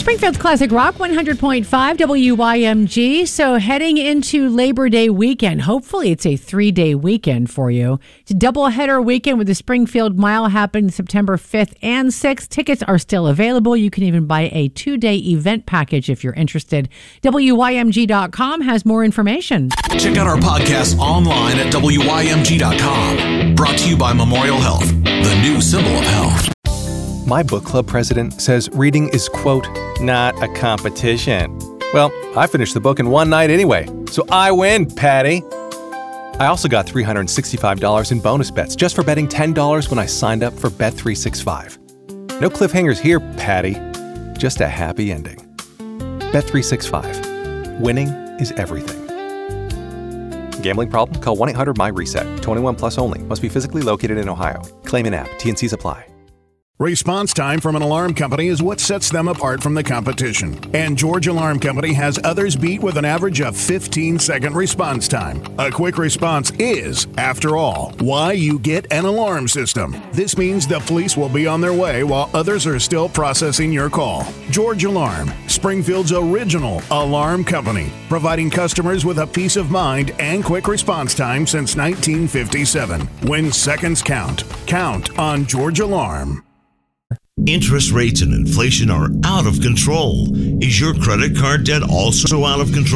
Springfield's Classic Rock 100.5 WYMG. So heading into Labor Day weekend, hopefully it's a 3-day weekend for you. It's a doubleheader weekend with the Springfield Mile happening September 5th and 6th. Tickets are still available. You can even buy a 2-day event package if you're interested. WYMG.com has more information. Check out our podcast online at WYMG.com. Brought to you by Memorial Health, the new symbol of health. My book club president says reading is, quote, not a competition. Well, I finished the book in one night anyway, so I win, Patty. I also got $365 in bonus bets just for betting $10 when I signed up for Bet365. No cliffhangers here, Patty. Just a happy ending. Bet365. Winning is everything. Gambling problem? Call 1-800-MY-RESET. 21 plus only. Must be physically located in Ohio. Claim in app. T&Cs apply. Response time from an alarm company is what sets them apart from the competition. And George Alarm Company has others beat with an average of 15-second response time. A quick response is, after all, why you get an alarm system. This means the police will be on their way while others are still processing your call. George Alarm, Springfield's original alarm company, providing customers with a peace of mind and quick response time since 1957. When seconds count, count on George Alarm. Interest rates and inflation are out of control. Is your credit card debt also out of control?